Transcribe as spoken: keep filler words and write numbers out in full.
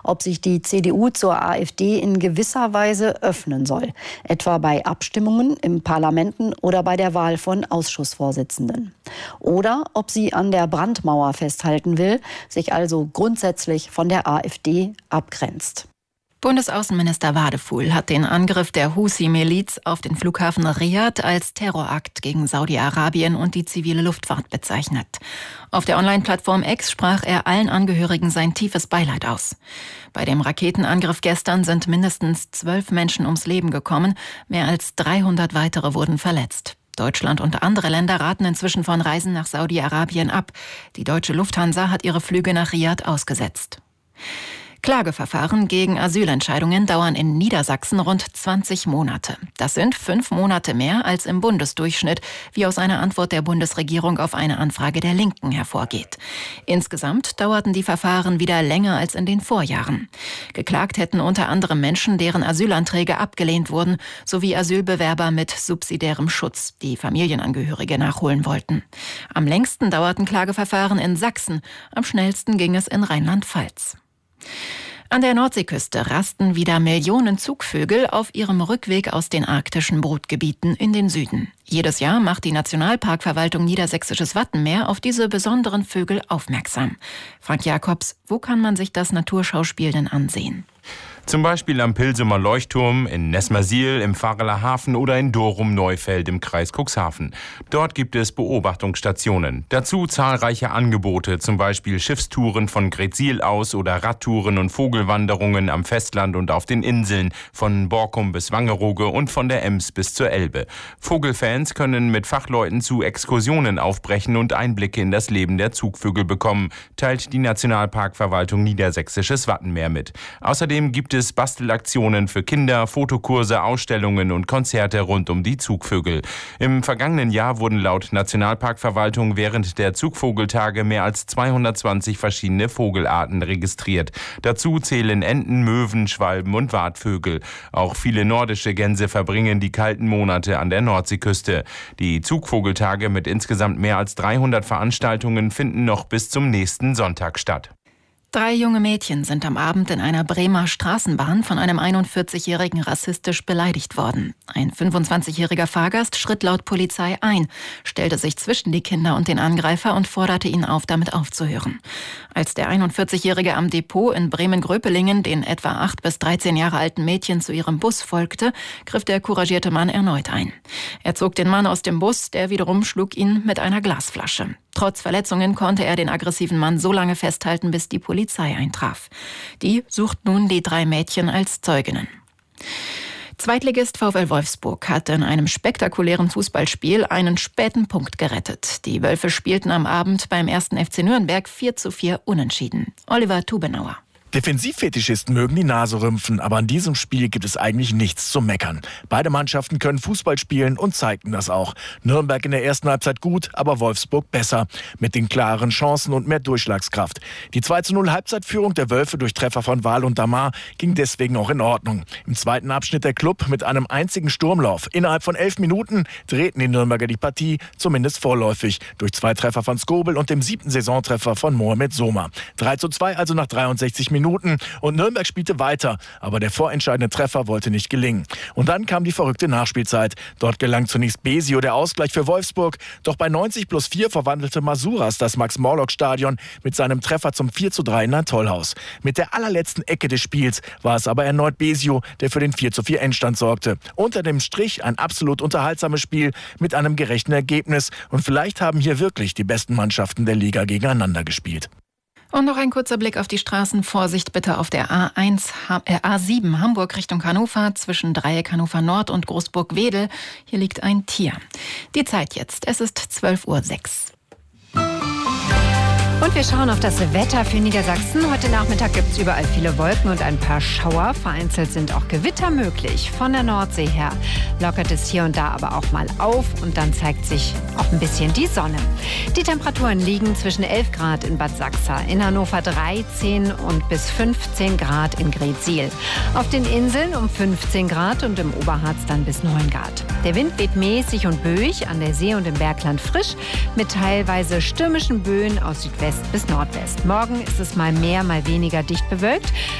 ob sich die C D U zur AfD in gewisser Weise öffnen soll, etwa bei Abstimmungen im Parlamenten oder bei der Wahl von Ausschussvorsitzenden. Oder ob sie an der Brandmauer festhalten will, sich also grundsätzlich von der AfD abgrenzt. Bundesaußenminister Wadefuhl hat den Angriff der Husi-Miliz auf den Flughafen Riad als Terrorakt gegen Saudi-Arabien und die zivile Luftfahrt bezeichnet. Auf der Online-Plattform X sprach er allen Angehörigen sein tiefes Beileid aus. Bei dem Raketenangriff gestern sind mindestens zwölf Menschen ums Leben gekommen, mehr als dreihundert weitere wurden verletzt. Deutschland und andere Länder raten inzwischen von Reisen nach Saudi-Arabien ab. Die deutsche Lufthansa hat ihre Flüge nach Riad ausgesetzt. Klageverfahren gegen Asylentscheidungen dauern in Niedersachsen rund zwanzig Monate. Das sind fünf Monate mehr als im Bundesdurchschnitt, wie aus einer Antwort der Bundesregierung auf eine Anfrage der Linken hervorgeht. Insgesamt dauerten die Verfahren wieder länger als in den Vorjahren. Geklagt hätten unter anderem Menschen, deren Asylanträge abgelehnt wurden, sowie Asylbewerber mit subsidiärem Schutz, die Familienangehörige nachholen wollten. Am längsten dauerten Klageverfahren in Sachsen, am schnellsten ging es in Rheinland-Pfalz. An der Nordseeküste rasten wieder Millionen Zugvögel auf ihrem Rückweg aus den arktischen Brutgebieten in den Süden. Jedes Jahr macht die Nationalparkverwaltung Niedersächsisches Wattenmeer auf diese besonderen Vögel aufmerksam. Frank Jakobs, wo kann man sich das Naturschauspiel denn ansehen? Zum Beispiel am Pilsumer Leuchtturm, in Nesmersiel, im Vareler Hafen oder in Dorum-Neufeld im Kreis Cuxhaven. Dort gibt es Beobachtungsstationen. Dazu zahlreiche Angebote, zum Beispiel Schiffstouren von Greetsiel aus oder Radtouren und Vogelwanderungen am Festland und auf den Inseln, von Borkum bis Wangerooge und von der Ems bis zur Elbe. Vogelfans können mit Fachleuten zu Exkursionen aufbrechen und Einblicke in das Leben der Zugvögel bekommen, teilt die Nationalparkverwaltung Niedersächsisches Wattenmeer mit. Außerdem gibt es Bastelaktionen für Kinder, Fotokurse, Ausstellungen und Konzerte rund um die Zugvögel. Im vergangenen Jahr wurden laut Nationalparkverwaltung während der Zugvogeltage mehr als zweihundertzwanzig verschiedene Vogelarten registriert. Dazu zählen Enten, Möwen, Schwalben und Wartvögel. Auch viele nordische Gänse verbringen die kalten Monate an der Nordseeküste. Die Zugvogeltage mit insgesamt mehr als dreihundert Veranstaltungen finden noch bis zum nächsten Sonntag statt. Drei junge Mädchen sind am Abend in einer Bremer Straßenbahn von einem einundvierzigjährigen rassistisch beleidigt worden. Ein fünfundzwanzigjähriger Fahrgast schritt laut Polizei ein, stellte sich zwischen die Kinder und den Angreifer und forderte ihn auf, damit aufzuhören. Als der einundvierzigjährige am Depot in Bremen-Gröpelingen den etwa acht bis dreizehn Jahre alten Mädchen zu ihrem Bus folgte, griff der couragierte Mann erneut ein. Er zog den Mann aus dem Bus, der wiederum schlug ihn mit einer Glasflasche. Trotz Verletzungen konnte er den aggressiven Mann so lange festhalten, bis die Polizei eintraf. Die sucht nun die drei Mädchen als Zeuginnen. Zweitligist VfL Wolfsburg hat in einem spektakulären Fußballspiel einen späten Punkt gerettet. Die Wölfe spielten am Abend beim ersten F C Nürnberg vier zu vier unentschieden. Oliver Tubenauer. Defensivfetischisten mögen die Nase rümpfen, aber an diesem Spiel gibt es eigentlich nichts zu meckern. Beide Mannschaften können Fußball spielen und zeigten das auch. Nürnberg in der ersten Halbzeit gut, aber Wolfsburg besser. Mit den klaren Chancen und mehr Durchschlagskraft. Die zwei zu null Halbzeitführung der Wölfe durch Treffer von Wahl und Damar ging deswegen auch in Ordnung. Im zweiten Abschnitt der Klub mit einem einzigen Sturmlauf. Innerhalb von elf Minuten drehten die Nürnberger die Partie, zumindest vorläufig, durch zwei Treffer von Skobel und dem siebten Saisontreffer von Mohamed Soma. drei zu zwei also nach dreiundsechzig Minuten. Und Nürnberg spielte weiter, aber der vorentscheidende Treffer wollte nicht gelingen. Und dann kam die verrückte Nachspielzeit. Dort gelang zunächst Besio der Ausgleich für Wolfsburg, doch bei neunzig plus vier verwandelte Masuras das Max-Morlock-Stadion mit seinem Treffer zum vier zu drei in ein Tollhaus. Mit der allerletzten Ecke des Spiels war es aber erneut Besio, der für den vier zu vier Endstand sorgte. Unter dem Strich ein absolut unterhaltsames Spiel mit einem gerechten Ergebnis und vielleicht haben hier wirklich die besten Mannschaften der Liga gegeneinander gespielt. Und noch ein kurzer Blick auf die Straßen. Vorsicht bitte auf der A eins, äh, A sieben Hamburg Richtung Hannover zwischen Dreieck Hannover Nord und Großburg-Wedel. Hier liegt ein Tier. Die Zeit jetzt. Es ist zwölf Uhr sechs. Und wir schauen auf das Wetter für Niedersachsen. Heute Nachmittag gibt es überall viele Wolken und ein paar Schauer. Vereinzelt sind auch Gewitter möglich. Von der Nordsee her lockert es hier und da aber auch mal auf und dann zeigt sich auch ein bisschen die Sonne. Die Temperaturen liegen zwischen elf Grad in Bad Sachsa, in Hannover dreizehn und bis fünfzehn Grad in Greetsiel. Auf den Inseln um fünfzehn Grad und im Oberharz dann bis neun Grad. Der Wind weht mäßig und böig, an der See und im Bergland frisch, mit teilweise stürmischen Böen aus Südwest bis Nordwest. Morgen ist es mal mehr, mal weniger dicht bewölkt.